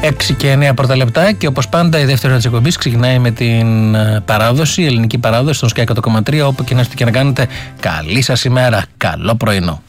6 και 9 πρώτα λεπτά και όπως πάντα η δεύτερη ώρα της εκπομπής ξεκινάει με την παράδοση, η ελληνική παράδοση στον Sky 100,3, όπου και να είστε και να κάνετε καλή σας ημέρα, καλό πρωινό.